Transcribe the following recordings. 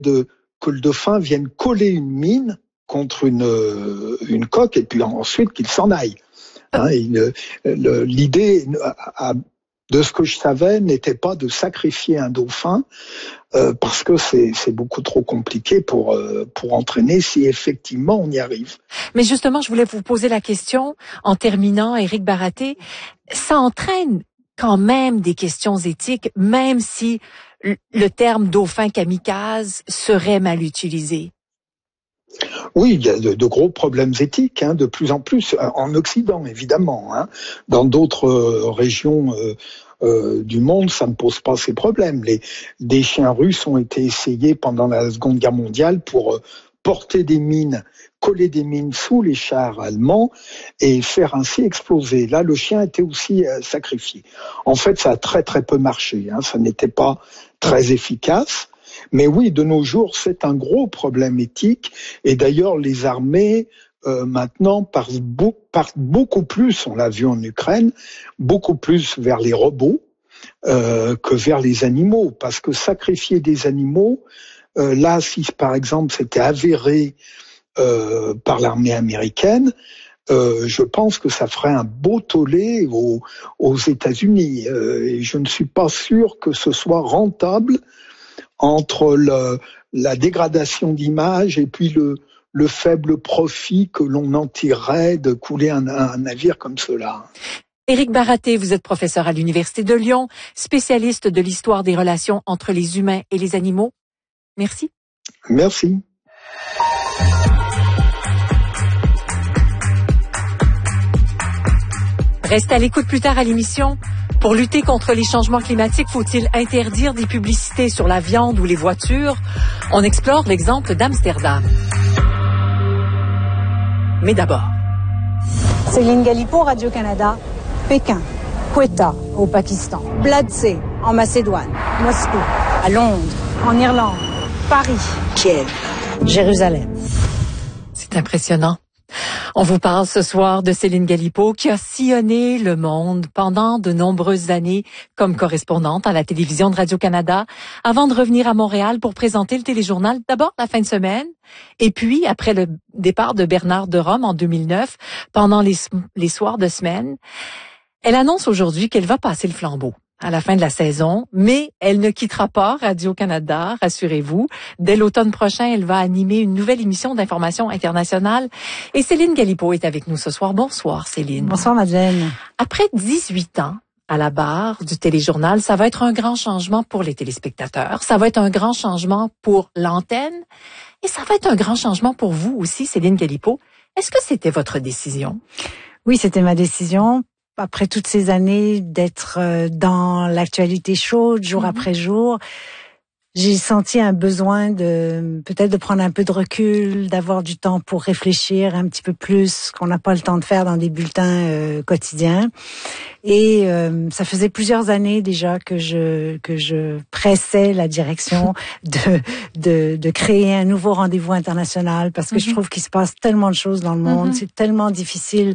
que le dauphin vienne coller une mine contre une coque et puis ensuite qu'il s'en aille. Hein, l'idée, de ce que je savais, n'était pas de sacrifier un dauphin parce que c'est beaucoup trop compliqué pour entraîner si effectivement on y arrive. Mais justement, je voulais vous poser la question en terminant, Éric Baraté. Ça entraîne quand même des questions éthiques, même si le terme dauphin kamikaze serait mal utilisé. Oui, il y a de gros problèmes éthiques, de plus en plus, en Occident évidemment. Dans d'autres régions du monde, ça ne pose pas ces problèmes. Des chiens russes ont été essayés pendant la Seconde Guerre mondiale pour porter des mines, coller des mines sous les chars allemands et faire ainsi exploser. Là, le chien était aussi sacrifié. En fait, ça a très très peu marché. Ça n'était pas très efficace. Mais oui, de nos jours, c'est un gros problème éthique. Et d'ailleurs, les armées, maintenant, partent beaucoup plus, on l'a vu en Ukraine, beaucoup plus vers les robots que vers les animaux. Parce que sacrifier des animaux, là, si par exemple c'était avéré par l'armée américaine, je pense que ça ferait un beau tollé aux États-Unis. Et je ne suis pas sûr que ce soit rentable entre la dégradation d'image et puis le faible profit que l'on en tirerait de couler un navire comme cela. Éric Baraté, vous êtes professeur à l'Université de Lyon, spécialiste de l'histoire des relations entre les humains et les animaux. Merci. Merci. Restez à l'écoute plus tard à l'émission. Pour lutter contre les changements climatiques, faut-il interdire des publicités sur la viande ou les voitures? On explore l'exemple d'Amsterdam. Mais d'abord. Céline Galipo, Radio-Canada, Pékin, Quetta, au Pakistan, Bladse, en Macédoine, Moscou, à Londres, en Irlande, Paris, Kiev, Jérusalem. C'est impressionnant. On vous parle ce soir de Céline Galipo qui a sillonné le monde pendant de nombreuses années comme correspondante à la télévision de Radio-Canada avant de revenir à Montréal pour présenter le téléjournal d'abord la fin de semaine et puis après le départ de Bernard de Rome en 2009 pendant les soirs de semaine. Elle annonce aujourd'hui qu'elle va passer le flambeau à la fin de la saison, mais elle ne quittera pas Radio-Canada, rassurez-vous. Dès l'automne prochain, elle va animer une nouvelle émission d'information internationale. Et Céline Galipo est avec nous ce soir. Bonsoir, Céline. Bonsoir, Madeleine. Après 18 ans à la barre du téléjournal, ça va être un grand changement pour les téléspectateurs. Ça va être un grand changement pour l'antenne. Et ça va être un grand changement pour vous aussi, Céline Galipo. Est-ce que c'était votre décision? Oui, c'était ma décision. Après toutes ces années d'être dans l'actualité chaude, jour après jour, j'ai senti un besoin peut-être de prendre un peu de recul, d'avoir du temps pour réfléchir un petit peu plus, qu'on n'a pas le temps de faire dans des bulletins quotidiens. Et ça faisait plusieurs années déjà que je pressais la direction de créer un nouveau rendez-vous international parce que je trouve qu'il se passe tellement de choses dans le monde, c'est tellement difficile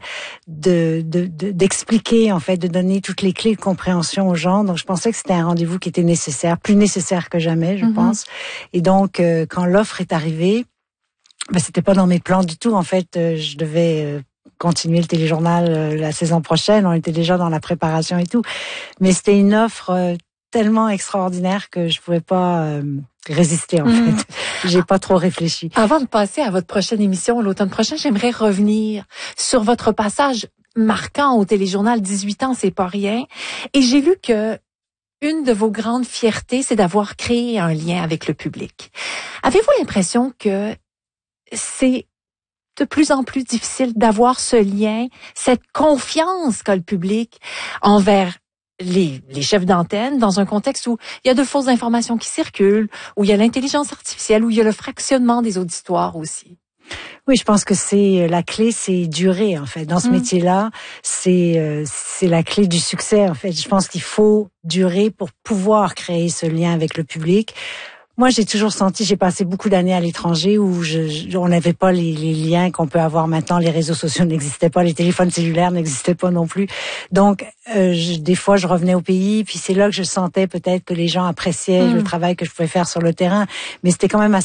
d'expliquer en fait, de donner toutes les clés de compréhension aux gens. Donc je pensais que c'était un rendez-vous qui était nécessaire, plus nécessaire que jamais, je pense. Et donc quand l'offre est arrivée, c'était pas dans mes plans du tout en fait, je devais continuer le téléjournal la saison prochaine. On était déjà dans la préparation et tout. Mais c'était une offre tellement extraordinaire que je pouvais pas résister, en fait. J'ai pas trop réfléchi. Avant de passer à votre prochaine émission l'automne prochain, j'aimerais revenir sur votre passage marquant au téléjournal. 18 ans, c'est pas rien. Et j'ai lu que une de vos grandes fiertés, c'est d'avoir créé un lien avec le public. Avez-vous l'impression que c'est de plus en plus difficile d'avoir ce lien, cette confiance qu'a le public envers les chefs d'antenne dans un contexte où il y a de fausses informations qui circulent, où il y a l'intelligence artificielle, où il y a le fractionnement des auditoires aussi? Oui, je pense que c'est la clé, c'est durer en fait. Dans ce métier-là, c'est la clé du succès en fait. Je pense qu'il faut durer pour pouvoir créer ce lien avec le public. Moi, j'ai toujours senti, j'ai passé beaucoup d'années à l'étranger où on n'avait pas les liens qu'on peut avoir maintenant. Les réseaux sociaux n'existaient pas, les téléphones cellulaires n'existaient pas non plus. Donc, des fois, je revenais au pays, puis c'est là que je sentais peut-être que les gens appréciaient le travail que je pouvais faire sur le terrain. Mais c'était quand même assez